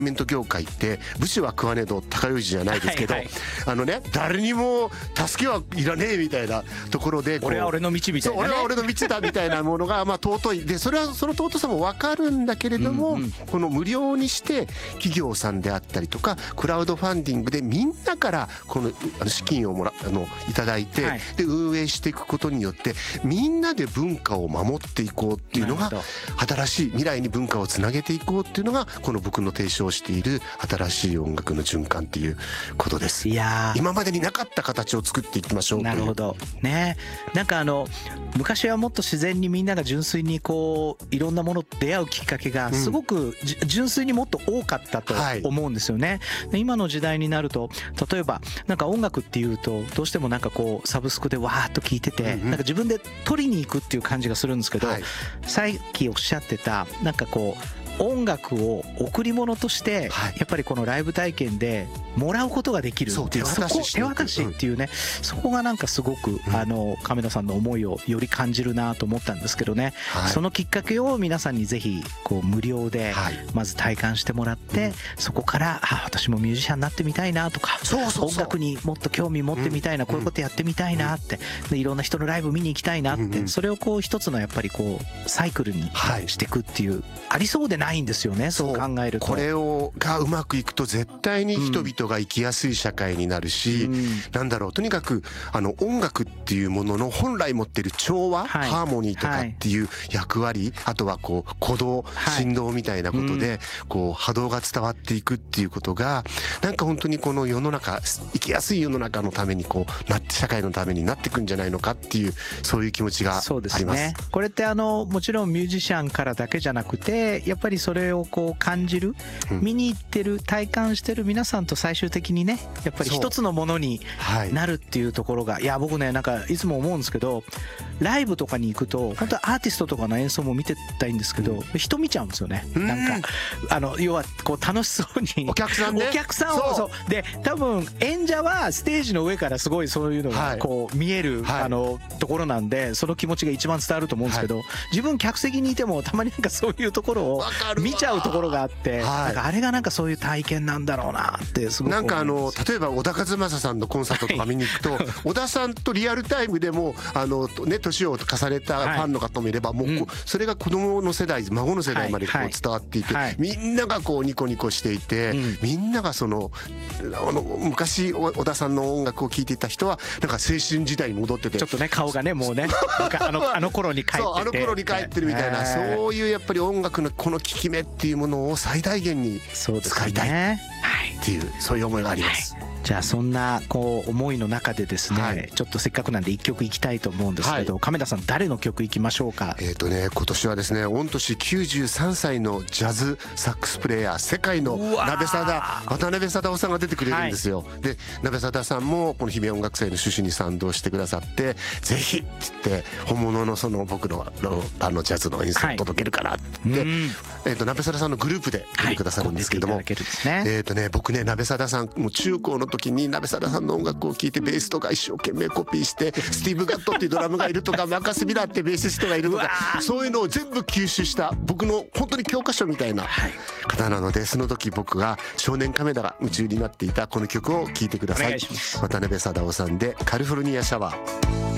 メント業界って武士は食わねえど高用事じゃないですけど、 はいはい、 誰にも助けはいらねえみたいなところで、 俺は俺の道みたいな、ね、 俺は俺の道だみたいなものが尊いで、それはその尊さも分かるんだけれども、この無料にして企業さんであったりとかクラウドファンディングでみんなからこの資金をいただいて、で運営していくことによってみんなで文化を守っていこうっていうのが、新しい未来に文化をつなげていこうっていうのがこの僕の提唱している新しい音楽の循環っていうことです。 いや今までになかった形を作っていきましょう。 なるほどね。なんか昔はもっと自然にみんなが純粋にこういろんなものと出会うきっかけがすごく、純粋にもっと多かったと思うんですよね。で今の時代になると、例えばなんか音楽っていうとどうしてもなんかこうサブスクでわーっと聴いてて、なんか自分で取りに行くっていう感じがするんですけど、さっきおっしゃってたなんかこう音楽を贈り物としてやっぱりこのライブ体験でもらうことができるっていう、手渡しっていうね、そこがなんかすごく亀田さんの思いをより感じるなと思ったんですけどね、そのきっかけを皆さんにぜひこう無料でまず体感してもらって、そこから私もミュージシャンになってみたいなとか、音楽にもっと興味持ってみたいな、こういうことやってみたいなって、でいろんな人のライブ見に行きたいなって、それをこう一つのやっぱりこうサイクルにしていくっていう、ありそうでないんですよね、そう考えると。 これがうまくいくと絶対に人々が生きやすい社会になるし、なんだろう、とにかく音楽っていうものの本来持っている調和、ハーモニーとかっていう役割、あとはこう鼓動、振動みたいなことでこう波動が伝わっていくっていうことが、なんか本当にこの世の中、生きやすい世の中のためにこう社会のためになっていくんじゃないのかっていう、そういう気持ちがあります。そうですね。 これってもちろんミュージシャンからだけじゃなくて、やっぱりそれをこう感じる、見に行ってる、体感してる皆さんと最終的にね、やっぱり一つのものになるっていうところが、いや僕ね、なんかいつも思うんですけど、ライブとかに行くと本当はアーティストとかの演奏も見てたいんですけど、人見ちゃうんですよね。なんか要はこう楽しそうにお客さんね、 お客さんをそうで、多分演者はステージの上からすごいそういうのがこう見えるところなんで、その気持ちが一番伝わると思うんですけど、自分客席にいてもたまになんかそういうところを見ちゃうところがあって、なんかあれがなんかそういう体験なんだろうなってすごく思います。 なんか例えば小田和正さんのコンサートとか見に行くと、小田さんとリアルタイムでも年を重ねたファンの方もいれば、もうそれが子供の世代、孫の世代までこう伝わっていて、みんながこうニコニコしていて、みんながその昔小田さんの音楽を聴いていた人はなんか青春時代に戻ってて、ちょっとね顔がねもうねあの頃に帰ってて、 あの頃に帰ってるみたいな、そういうやっぱり音楽のこの効き目っていうものを最大限に使いたいっていう、そういう思いがあります。 じゃあそんなこう思いの中でですね、ちょっとせっかくなんで一曲いきたいと思うんですけど、亀田さん誰の曲いきましょうか？ 今年はですね、御年93歳のジャズサックスプレーヤー、世界の渡辺貞夫さんが出てくれるんですよ。で鍋貞さんもこの日比谷音楽祭の趣旨に賛同してくださって、ぜひって言って本物のその僕のジャズの演奏を届けるからって言って、鍋貞さんのグループで出てくださるんですけども、僕ね、鍋貞さんもう中高の時に鍋貞さんの音楽を聴いて、ベースとか一生懸命コピーして、スティーブ・ガットっていうドラムがいるとか、マカス・ミラーってベーシストがいるとか、そういうのを全部吸収した僕の本当に教科書みたいな方なので、その時僕が少年亀田が夢中になっていたこの曲を聴いてください。渡辺貞夫さんでカリフォルニアシャワー。